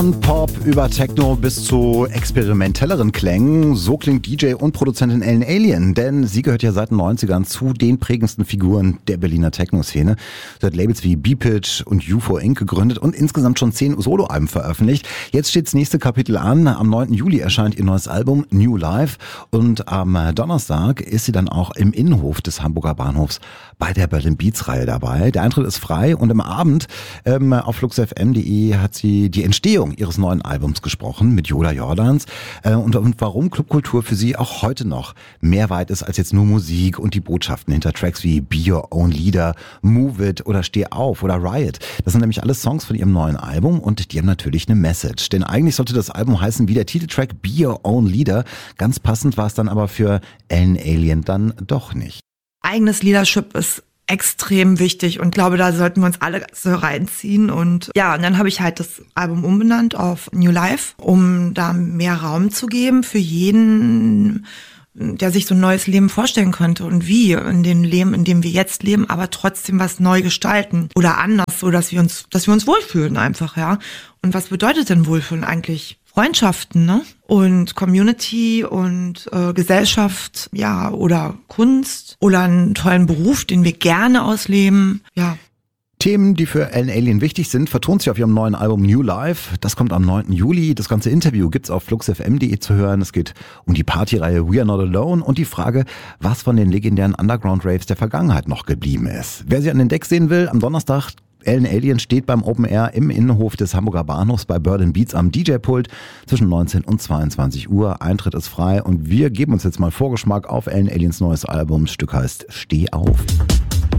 Pop über Techno bis zu experimentelleren Klängen. So klingt DJ und Produzentin Ellen Allien, denn sie gehört ja seit den 90ern zu den prägendsten Figuren der Berliner Techno-Szene. Sie hat Labels wie B-Pitch und UFO Inc. gegründet und insgesamt schon 10 Soloalben veröffentlicht. Jetzt steht das nächste Kapitel an. Am 9. Juli erscheint ihr neues Album New Life und am Donnerstag ist sie dann auch im Innenhof des Hamburger Bahnhofs bei der Berlin Beats-Reihe dabei. Der Eintritt ist frei und am Abend auf fluxfm.de hat sie die Entstehung ihres neuen Albums gesprochen mit Yoda Jordans und warum Clubkultur für sie auch heute noch mehr weit ist als jetzt nur Musik und die Botschaften hinter Tracks wie Be Your Own Leader, Move It oder Steh Auf oder Riot. Das sind nämlich alles Songs von ihrem neuen Album und die haben natürlich eine Message. Denn eigentlich sollte das Album heißen wie der Titeltrack Be Your Own Leader. Ganz passend war es dann aber für Ellen Allien dann doch nicht. Eigenes Leadership ist extrem wichtig und glaube, da sollten wir uns alle so reinziehen. Und ja, und dann habe ich halt das Album umbenannt auf New Life, um da mehr Raum zu geben für jeden, der sich so ein neues Leben vorstellen könnte und wie in dem Leben, in dem wir jetzt leben, aber trotzdem was neu gestalten oder anders, so dass wir uns wohlfühlen einfach, ja. Und was bedeutet denn Wohlfühlen eigentlich? Freundschaften, ne? Und Community und Gesellschaft, ja, oder Kunst oder einen tollen Beruf, den wir gerne ausleben, ja. Themen, die für Ellen Allien wichtig sind, vertont sie auf ihrem neuen Album New Life. Das kommt am 9. Juli. Das ganze Interview gibt's auf fluxfm.de zu hören. Es geht um die Partyreihe We Are Not Alone und die Frage, was von den legendären Underground-Raves der Vergangenheit noch geblieben ist. Wer sie an den Decks sehen will, am Donnerstag Ellen Allien steht beim Open Air im Innenhof des Hamburger Bahnhofs bei Berlin Beats am DJ-Pult zwischen 19 und 22 Uhr. Eintritt ist frei und wir geben uns jetzt mal Vorgeschmack auf Ellen Alliens neues Album. Das Stück heißt Steh auf.